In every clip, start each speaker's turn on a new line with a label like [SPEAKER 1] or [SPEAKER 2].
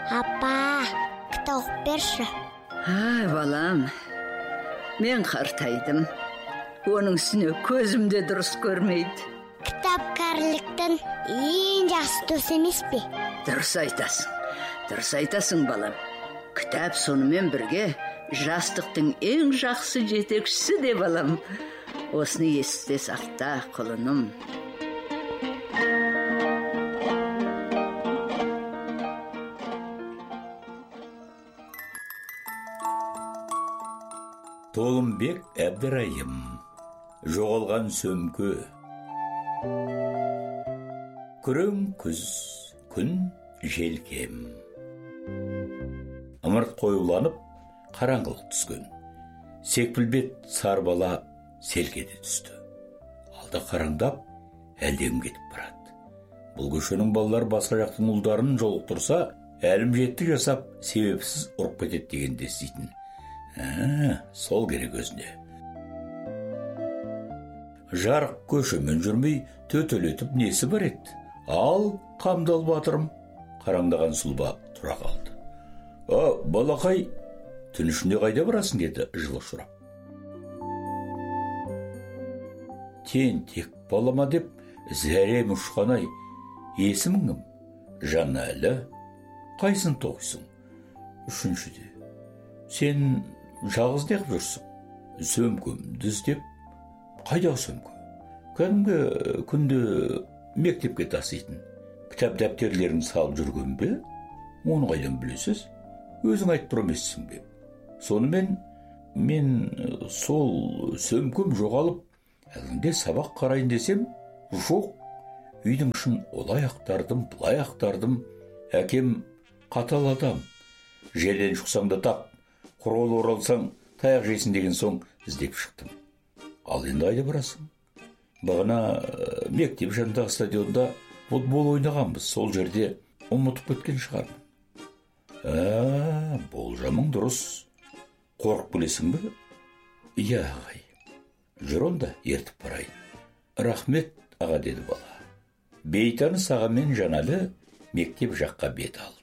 [SPEAKER 1] Апа, кітап берші.
[SPEAKER 2] Балам, мен қартайдым. Оның үстіне көзімде дұрыс көрмейді.
[SPEAKER 1] Кітап кәріліктің ең жақсы дос емес пе?
[SPEAKER 2] Дұрыс айтасың балам. Кітап сонымен бірге жастықтың ең жақсы жетекшісі де балам. Осыны есте сақта, құлыным.
[SPEAKER 3] Толымбек Әбдірайым. Жоғалған сөмке. Күрең күз, күн желкем. Ымырт қоюланып, қараңғылық түскен. Секпілбет сарбала селкеде түсті. Алда қараңдап, әлден кетіп барады. Бұл көшенің балалар басқа жақтың ұлдарын жолықтырса, әлімжеттік жасап, себепсіз ұрып кетеді дегенде еститін. Сол керек өзіне. Жарық көшемен жүрмей төтелетіп несі бар еді? Ал, қамдал батырым. Қараңдаған сұлба тұра қалды. Балақай, түн ішінде қайда барасың деді жылы ұшырап. Тентек балама деп зәрем ұшқанай. Есімің кім? Жанәлі. Қайсын тоқисың? Үшіншіде. Сен жалғыз неғып жүрсің? Сөмкемді іздеп. Қайдағы сөмке? Кәдімгі күнде мектепке таситын. Кітап дәптерлерін салып жүрген бе? Оны қайдан білесіз? Өзің айтып тұр емессің бе? Сонымен мен сол сөмкем жоғалып, әлгінде сабақ қарайын десем, жоқ. Үйдің ішін олай ақтардым, бұлай ақтардым. Әкем қатал адам. Жерден шықсаң да тап, құрол оралсаң таяқ жейсін деген соң іздеп шықтым. Ал енді қайда барасың? Бағана мектеп жанындағы стадионда футбол ойнағанбыз. Сол жерде ұмытып кеткен шығармын. Болжамың дұрыс. Қорқып білесің бе? Иә, ағай. Жүр онда, ертіп барайын. Рахмет, аға, деді бала. Бейтаныс ағамен Жанәлі мектеп жаққа бет алды.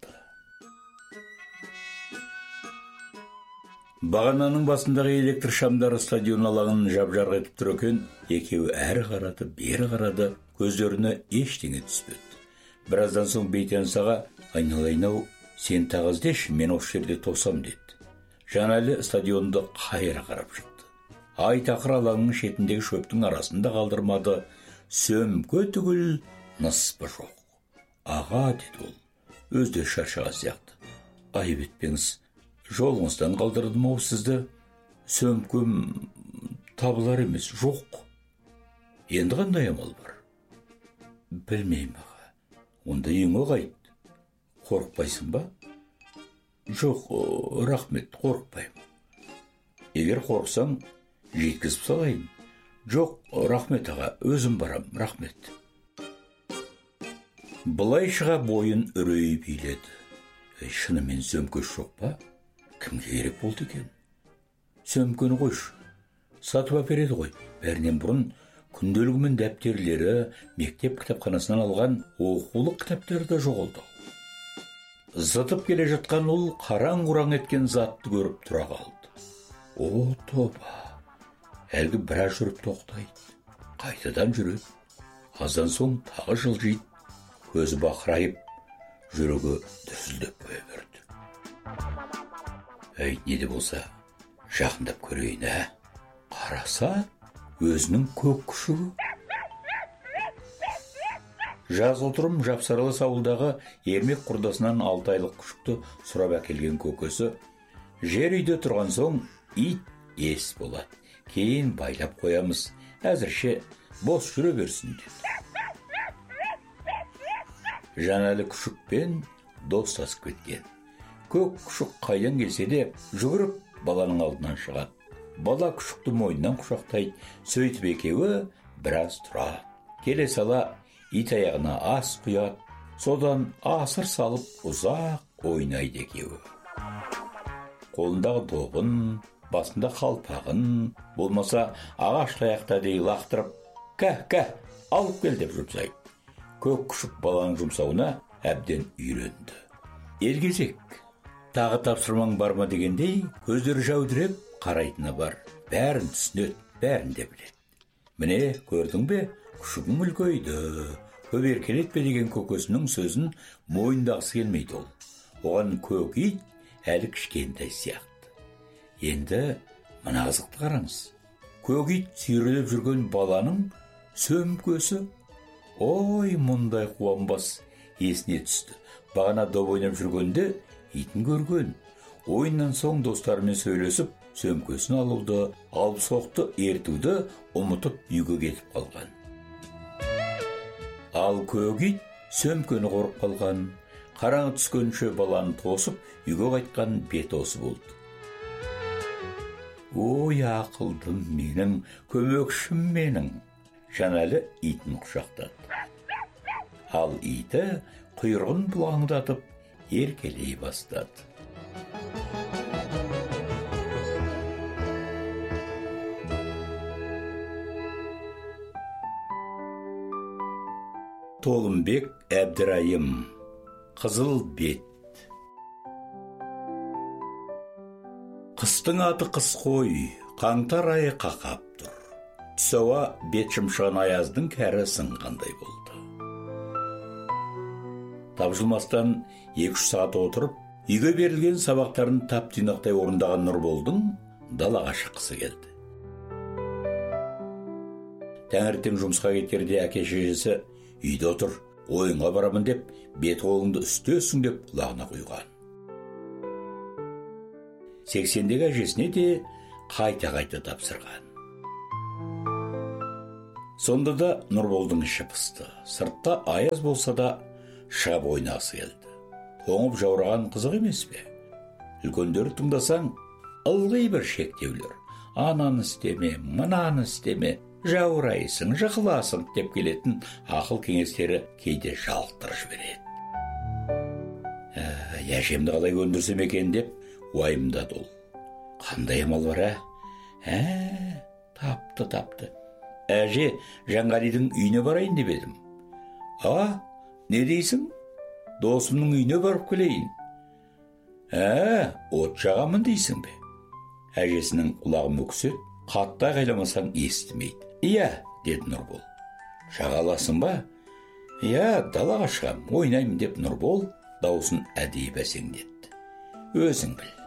[SPEAKER 3] Бағананың басындағы электр шамдары стадион алаңын жап-жарық етіп тұр екен. Екеуі әрі қарады, бері қарады, көздеріне ештеңе түспеді. Біраздан соң бейтаныс аға, айналайын-ау, сен тағы іздеші, мен осы жерде тосам деді. Жанәлі стадионды қайыра қарап шықты. Ай тақыр алаңның шетіндегі шөптің арасында қалдырмады. Сөмке түгіл, ныспы жоқ. Аға, деді ол, өзде шаршаған сияқты. Айып етпеңіз, жолыңыздан қалдырдым ау сізді. Сөмкем табылар емес, жоқ. Енді қандай амал бар? Білмеймін, аға. Онда ең оғайт. Қорықпайсың ба? Жоқ, рахмет, қорықпаймын. Егер қорықсаң, жеткізіп салайын. Жоқ, рахмет, аға, өзім барам, рахмет. Бұлай шыға бойын үрей биледі. Шынымен сөмкеш жоқ па? Кімге керек болды екен? Сөмкені қойшы. Сатып әпереді ғой. Бәрінен бұрын күнделігімен дәптерлері, мектеп кітапханасынан алған оқулық кітаптары да жоғалды. Зытып келе жатқан ол қараң-құраң еткен затты көріп тұра қалды. О, тоба! Әлгі біраз жүріп тоқтайды. Қайтадан жүреді. Аздан соң тағы жылжиды. Көзі бақырайып, жүрегі дүрсілдеп қоя берді. Не де болса, жақындап көрейін, Қараса, өзінің көк күшігі. Жаз отырым Жапсаралас ауылдағы ермек құрдасынан 6 айлық күшікті сұрап әкелген көкесі. Жер үйде тұрған соң ит ес болады. Кейін байлап қоямыз, әзірше бос жүре берсін деді. Жанәлі күшікпен достасып кеткен. Көк күшік қайдан келсе де жүгіріп баланың алдынан шығады. Бала күшікті мойнынан құшақтайды. Сөйтіп екеуі біраз тұрады. Келе сала ит аяғына ас құяды. Содан асыр салып ұзақ ойнайды екеуі. Қолындағы добын, басында қалпағын, болмаса ағаш таяқтадей лақтырып, кә, алып кел деп жұмсайды. Көк күшік баланың жұмсауына әбден үйренді. Елгезек, тағы тапсырмаң бар ма дегендей, көздері жаудыреп, қарайтыны бар. Бәрін түсінеді, бәрін де біледі. Міне, көрдің бе, күшігің үлкейді. Көп еркелетпе деген көкесінің сөзін мойындағысы келмейді ол. Оған көк ит әлі кішкентай сияқты. Енді мына қызықты қараңыз. Көк ит сүйрелеп жүрген баланың сөмкесі. Ой, мұндай қуанбас есіне түсті. Бағана доп ойнап жүргенде итін көрген. Ойыннан соң достарымен сөйлесіп, сөмкесін алуды, алып соқты ертуді ұмытып үйге кетіп қалған. Ал көк ит сөмкені қорып қалған. Қараңғы түскенше баланы тосып, үйге қайтқан беті осы болды. Ой, ақылдым менің, көмекшім менің. Жанәлі итін құшақтады. Ал иті құйрығын бұлаңдатып, еркелей бастады. Толымбек Әбдірайым, Қызыл бет. Қыстың аты қыс қой, қаңтар айы қақап тұр. Түс ауа бет шымшыған аяздың кәрі сынғандай болды. Тапжылмастан 2-3 сағат отырып, үйге берілген сабақтарын тап-тұйнақтай орындаған Нұрболдың далаға шыққысы келді. Таңертең жұмысқа кетерде әке-шешесі үйде отыр, ойынға барамын деп, бет қолыңды үстесің деп құлағына құйған. 80-дегі әжесіне де қайта-қайта тапсырған. Сонда да Нұрболдың іші пысты. Сыртта аяз болса да шығып ойнағысы келді. Тоңып жаураған қызық емес пе? Үлкендері тыңдасаң, ылғи бір шектеулер. Ананы істеме, мынаны істеме, жаурайсың, жықыласың деп келетін ақыл кеңестері кейде жалықтырып жібереді. Әжемді қалай көндірсем екен деп уайымдады ол. Қандай амал бар, Тапты. Әже, Жанғалидың үйіне барайын деп едім. Не дейсің? Досымның үйіне барып келейін. От жағамын дейсің бе? Әжесінің құлағы мүксет, қатты айғайламасаң естімейді. Иә, деді Нұрбол. Жағаласың ба? Иә, далаға шығам, ойнаймын деп Нұрбол даусын әдейі бәсеңдетті. Өзің біл.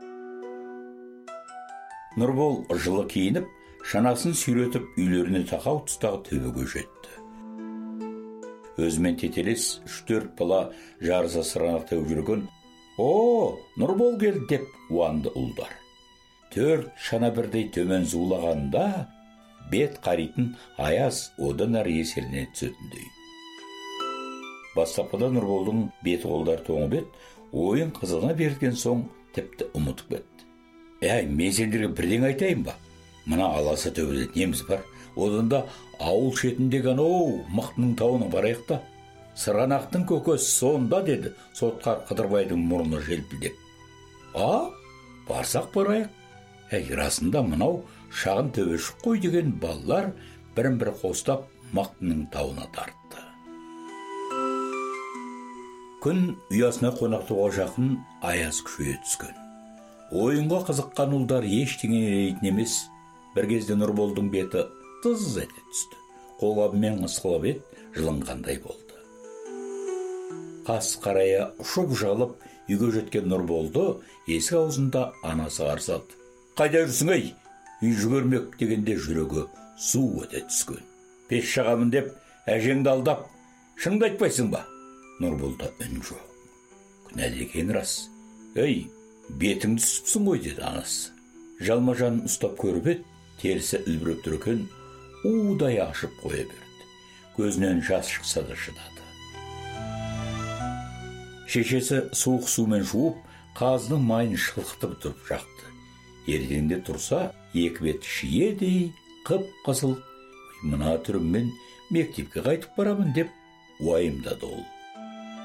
[SPEAKER 3] Нұрбол жылы киініп, шанасын сүйретіп, үйлеріне тақау тұстағы төбеге жетті. Өзімен тетелес 3-4 бала жарыса сырғанақтай жүрген. Нұрбол кел деп уанды ұлдар. 4 шана бірдей төмен зулағанда, бет қаритын аяз одан әрі еселіне түсетіндей. Бастапқыда Нұрболдың беті қолдар тоңып еді, ойын қызығына берген соң тіпті ұмытып кетті. Мен сендерге бірден айтайын ба? Мына аласа төбеде неміз бар. Одан да ауыл шетіндегі мықтының тауына барайық та. Сырғанақтың көкесі сонда, деді Сотқар Қыдырбайдың мұрны желпілдеп. Барсақ барайық. Расында мынау шағын төбешік қой деген балалар бірін-бір қостап мақтының тауына тартты. Күн ұясына қонақтауға жақын аяз күшейе түскен. Ойынға қызыққан ұлдар ештеңе елейтін емес. Бір кезде Нұрболдың беті тыз ете түсті. Қолғабымен ысқылап ет жылынғандай болды. Қас қарая ұшып жағылып үйге жеткен Нұрболды есік аузында анасы қарсы алды. Қайда жүрсің ей? Үй жүгермек дегенде жүрегі су ете түскен. Пеш жағамын деп әжеңді алдап, шыныңды айтпайсың ба? Нұрболда үн жоқ. Күнәлі екен рас. Бетіңді түсіпсің ғой, деді анасы. Жалма-жан ұстап көріп еді, терісі үлбіреп тұр екен, удай ашып қоя берді. Көзінен жас шықса да шыдады. Шешесі суық сумен жуып, қазының майын шылқытып тұрып жақты. Ертеңде тұрса, екі бет шиедей, қып-қызыл. Мына түріммен мектепке қайтып барамын деп уайымдады ол.